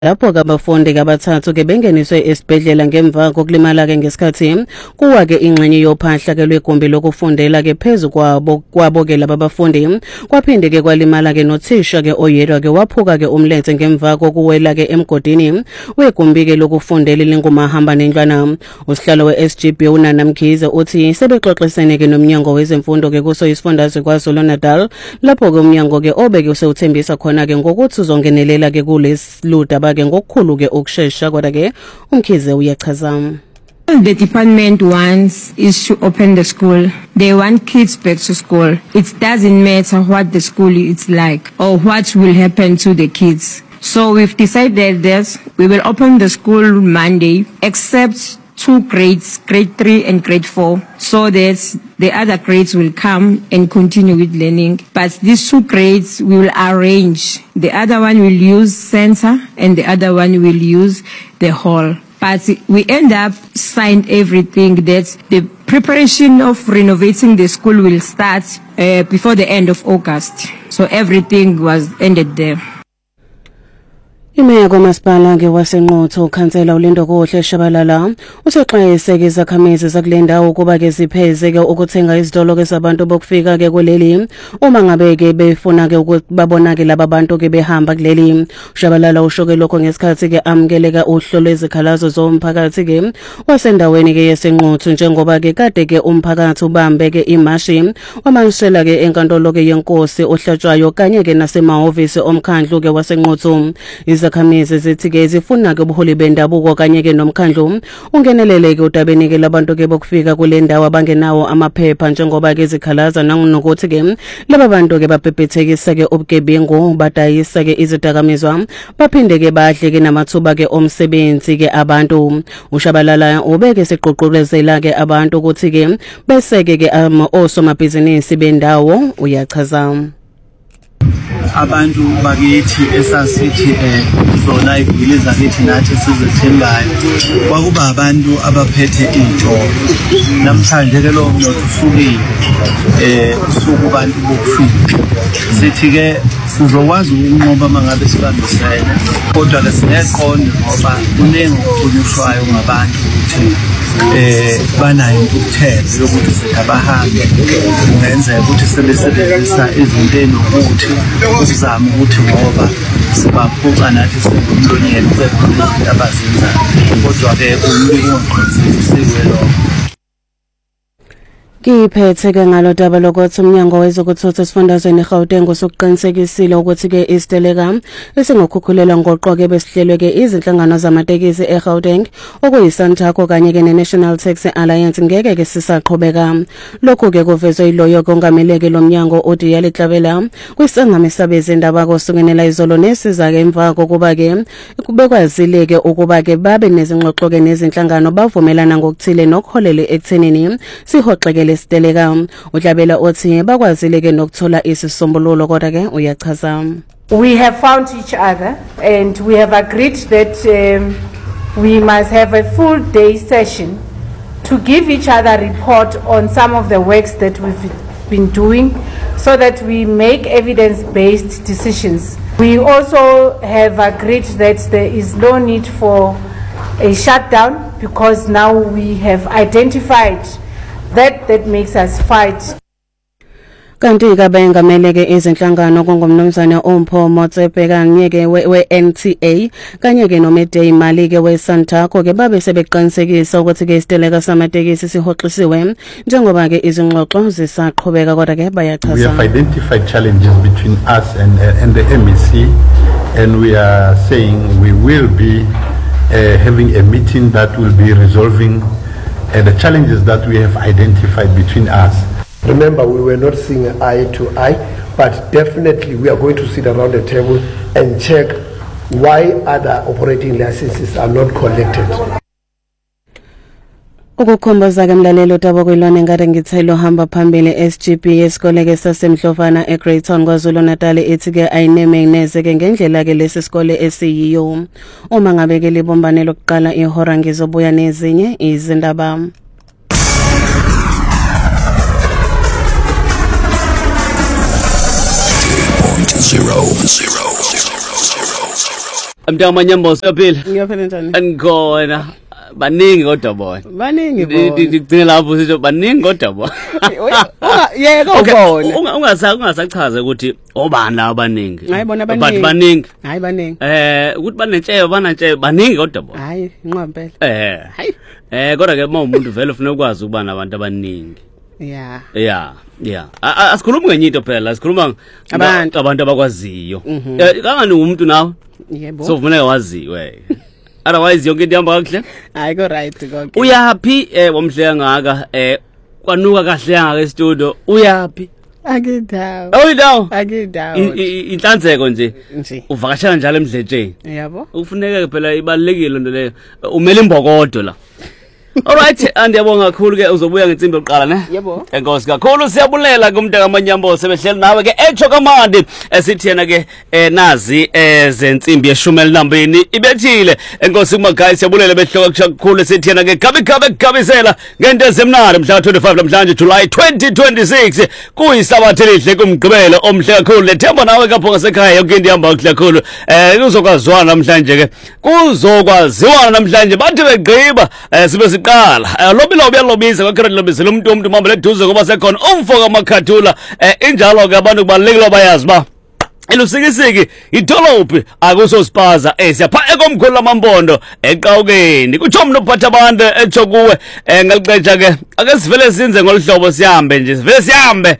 lapho abafundi abathathu ke bengeniswe esibhedlela ngemva kokulimala ke ngesikhathi kuwa ke ingxenye yophahla ke lwegumbi lokufundela ke phezulu kwabo ke laba bafundi kwaphinde ke kwalimala ke nothisha ke oyedwa ke waphuka ke umlenze ngemva kokuwela ke emgodini wegumbi ke lokufundela lingumahamba nendlwana. Usihlalo we-SGB uNana Mkhize uthi sebexoxisene ke nomnyango wezemfundo ke kuso isifundazwe KwaZulu-Natal lapho ke umnyango ke obeke usewuthembisa khona ke ngokuthi uzongenelela ke kulesiluda ke ngokukhulu ke ukusheshsha kodwa ke uMkhize uyachaza. The department wants is to open the school. They want kids back to school. It doesn't matter what the school is like or what will happen to the kids. So we've decided that we will open the school Monday except 2 grades, grade 3 and grade 4, so that the other grades will come and continue with learning. But these 2 grades we will arrange. The other one will use center and the other one will use the hall. But we end up signed everything that the preparation of renovating the school will start before the end of August. So everything was ended there. Imeya kwamasipala ke waseNquthu ukhansela uLindo Kuhle Shabalala useqayiseke izakhamizi zakulendawo ukuba ke zipheze ke ukuthenga izitolo ke zabantu bokufika ke kuleli uma ngabe ke befuna ke ukubabona ke laba bantu ke behamba kuleli. Shabalala ushoke lokho ngesikhathi ke amkeleka uhlolo lwezikhalazo zomphakathi ke wasendaweni ke yaseNquthu njengoba ke kade ke umphakathi ubambe ke imashi wamashela ke enkantolo ke yenkosi ohlatshwayo kanye ke nasemahhovisi omkhandlu ke waseNquthu. Izakhamizi zithi ke zifuna ke ubuholi bendabuko kanye ke nomkhandlu ungenelele ke udabeni ke labantu ke bokufika kule ndawo abangenawo amaphepha njengoba ke zikhalaza nangokuthi ke laba bantu ke babhebhethekisa ke ubugebengu badayisa ke izidakamizwa baphinde ke badle ke namathuba ke omsebenzi ke abantu. Ushabalala ubeke siqoqolezela ke abantu ukuthi ke beseke ke osomabhizinisi bendawo uyachaza. Abantu bakithi esasithi zona ivili zakithi nathi sizethembayo kwakuba abantu abaphethe izitolo. Namhlanje ke lo mnotho usukile usuku bantu bokufika. Sithi ke sizokwazi ukunqoba mangabe sibambisene kodwa ke sineqondo ngoba kuningi okukhulunywayo ngabantu ukuthi banayo ukuthela yokuthi sikabahambe kungenzeka ukuthi sebesebenzisa izinto enokuthi ukuzama ukuthi ngoba sibaphuca nathi singumlonyeni kukhona izinto abazenzayo kodwa ke umbiko onqinisiwe lokho. Kiphethe ke ngalo daba lokuthi umnyango wezokuthutha esifundazweni eGauteng usuqinisekisile ukuthi ke isiteleka esingokhukhulela ngoqoke besihlelwe ke izinhlangano zamatekisi eGauteng okuyiSANTACO kanye ke neNational Taxi Alliance ngeke ke sisaqhubeka. Lokhu ke kuvezwe iloyo kongameleke lomnyango uDiyali Tlabela kwisangame sabezindaba kosukenela izolo nesiza ke emva kokuba ke kubekwazile ke ukuba ke babe nezingxoxo ke nezinhlangano bavumelana ngokuthile nokholele ekuthenini sihoxekele isiteleka. uDlabela uthi bakwazile ke nokuthola isisombululo kodwa ke uyachaza. We have found each other and we have agreed that we must have a full day session to give each other a report on some of the works that we've been doing so that we make evidence-based decisions. We also have agreed that there is no need for a shutdown because now we have identified that makes us fight. Kanti ke bengameleke izinhlangano kungumnumzana uMpho Motsepe kanye ke we-NTA kanye ke noMedday imali ke weSANTACO ke babe sebeqinisekisa ukuthi ke isiteleka samatekisi sihoxisiwe njengoba ke izingxoxo zisaqhubeka kodwa ke bayachaza. We have identified challenges between us and the MEC and we are saying we will be having a meeting that will be resolving the challenges that we have identified between us. Remember, we were not seeing eye to eye, but definitely we are going to sit around the table and check why other operating licenses are not collected. Ukukhomboza ke mlalelo daba kwilona ngade ngithelo hamba phambili SGB yesikole ke sasemhlofana eGreytown KwaZulu-Natal ethi ke ayineme neze ke ngendlela ke lesi sikole esiyiyo. Uma ngabe ke libombane lokuqala ihora ngizobuya nezinye izindaba. 0-0. Mntakamanyambo siyaphila. Ngiyaphela njani? Angikhona. Baningi kodwa bona. Baningi bona. Ngicela lapho sithi baningi kodwa bona. Yeka ubona. Ungasachaze ukuthi obani la abaningi. Hayi bona baningi. But baningi. Hayi baningi. Ukuthi banentshebe banantshebe baningi kodwa bona. Hayi inqwa impela. Hayi. Kodwa ke umuntu vele ufuna ukwazi ukuba nabantu abaningi. Yeah. Asikhuluma ngenye into phela, asikhuluma abantu abakwaziyo. Kangani umuntu nawe? Yebo. So kufanele waziwe. Otherwise yonke into ihamba kahle? Hayi ko right konke. Uyapi wamhleya ngaka kwanuka kahle ngaka e-studio uyapi? Akidawo. Awuyidawo? Akidawo. Inhlanzeko nje. Uvakashela njalo emdletsheni. Yabo. Ufuneka phela ibalekile into leyo. Umele imbokodo la. Alright, andiyabonga kakhulu ke uzobuya ngensimbi yokuqala ne? Yebo. Enkosi kakhulu siyabulela kuMntakamanyambo sebehleli nawe ke echo kamandi esithi yena ke nazi zensimbi yeshumeli nambini ibethile. Enkosi kumakhaya siyabulela behloka kakhulu esithi yena ke gabisela ngento ezemnandi mhla 25 namhlanje July 2026 kuyisabatha elihle kumgqibelo omhle kakhulu lethemba nawe kapho ngasekhaya yonke into ihamba kakhulu kuzokwazwana namhlanje ke kuzokwaziwana namhlanje bathi begqiba sibe qala lobiza kwakhona lobizela umuntu mamba leduze ngoba sekhona umfoka amakhathula injalo ke abantu kubalekile bayazi ba elusikisiki idolophi akusospaza siyapha ekomkhulu lamampondo eqawukeni kutsho mna uphatha abantu etsho kuwe ngaliceja ke ake sivele sinze ngolihlobo sihambe nje sivele sihambe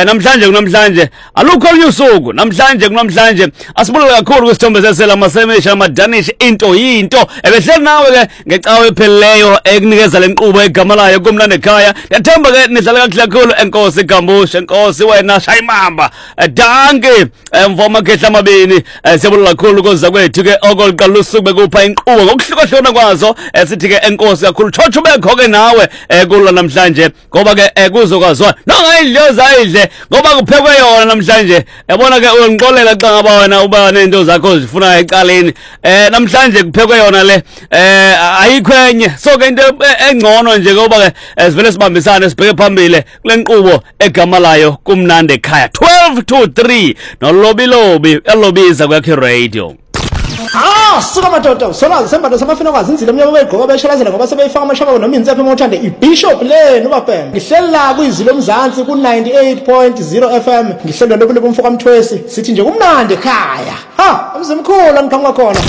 namhlanje alukho olunye usuku namhlanje asibulela kakhulu kwisithombe sesela masemesha amadanish into yinto ebehleli nawe ke ngecawe ephelileyo ekunikeza lenkqubo egama layo kumnandi ekhaya ndiyathemba ke nidlala kakuhle kakhulu enkosi Gambusha enkosi wena Shayimamba danke mvoma khehla amabini siyabulela kakhulu koza kwethu ke okoliqala usuku bekupha inkqubo ngokuhlukahlukana kwazo sithi ke enkosi kakhulu chocho bekho ke nawe kulo namhlanje ngoba ke kuzokwazwa nongayidloza ayidle ngoba kuphekwe yona namhlanje yabona ke uyongixolela xa ngaba wena uba nento zakho zifuna ecaleni namhlanje kuphekwe yona le ayikhwenye so ke into engcono nje ngoba ke sivele sibambisane sibheke phambili kule nkqubo egama layo kumnandi ekhaya 12 to 3 nolobilobi elobiza kwakhe radio. Suka madoda solazi sembatho samafina kwazinzile emnyama begqoka beshalazela ngoba sebeyifaka amashaba noma inzepho emothande ibishop lenu bafana ngihleli la kuyizilo mzansi ku 98.0 FM ngihleli lobulo bomfoka mthwesi sithi nje kumnandi ekhaya umzimkhulu ngiqhamuka khona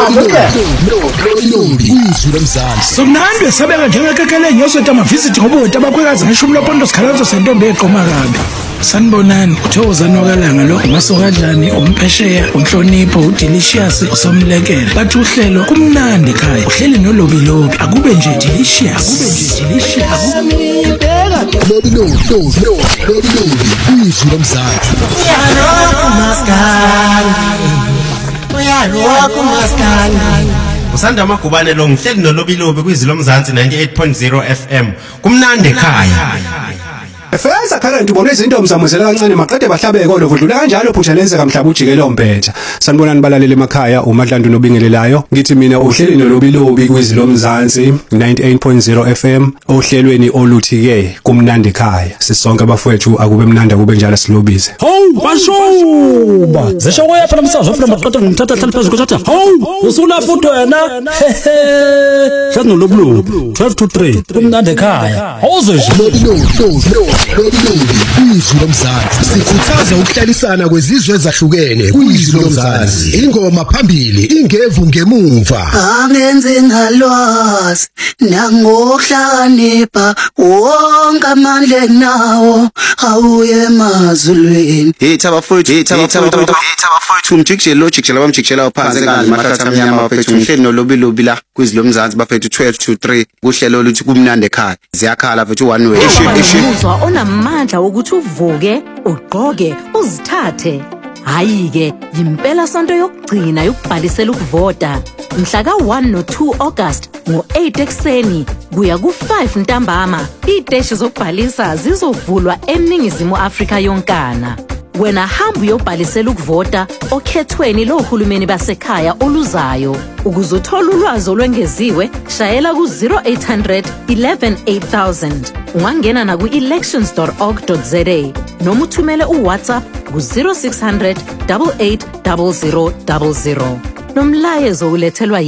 kuyizilo mzansi somnandi besabeka njengekekele nyoseta amavisit ngobude abakhwekazi ngishumi lopondo sikhalazo sentombi eqoma kabi sanibonani uthokoza nokalanga lo masokadlani umphesheya unhlonipho udelicious usomlekela bathi uhlelo kumnandi ekhaya uhleli nolobilobi akube nje delicious lobilobi kuyizilo mzansi uyaloku maskandi usanda amagubane lo ngihleli nolobilobi kuyizilo mzansi 98.0 FM kumnandi ekhaya. Efeza current ubona izinto mzamuzela kancane maqede bahlabeke kodwa kanjalo phutha lenze kamhlaba ujikela ompetha sanibonani balaleli emakhaya uMadlandu nobingelelayo ngithi mina uhleli nolobilobi kwizilo mzansi 98.0 FM ohlelweni oluthi ke kumnandi ekhaya sisonke abafowethu akube mnandi akube njalo silobize bashuba zisho kuyapha namsazo ofuna maqede ngimthatha hlala phezulu kuthatha usula futhi wena hlezi nolobilobi 12 to 3 kumnandi ekhaya kuyizilo mzansi sikhuthaza ukuhlalisana kwezizwe ezahlukene kuyizilo mzansi ingoma phambili ingevu ngemuva angenze ngalwazi nangohlakanipha wonke amandla nawo awuye emazulwini umjikijelo abamjikijela phansi kanti mahlatha amnyama bafethu ngihleli nolobilobi la kwizilo mzansi bafethu 12 to 3 kuhlelo oluthi kumnandi ekhaya ziyakhala bafethu one way umuzwa onamandla ukuthi uvuke ugqoke uzithathe hayi ke impela sonto yokugcina yokubhalisela ukuvota mhla ka1 no2 August ngo8 ekseni kuya ku5 ntambama iteshi zokubhalisa zizovulwa eningizimu Afrika yonkana. Wena hamba uyobhalisela ukuvota okhethweni lohulumeni basekhaya oluzayo. Ukuzothola ulwazi olwengeziwe shayela ku 0800 11 8000. Ungangena na ku elections.org.za noma uthumele uWhatsApp ku 0600 880000. nomlayezo ulethelwa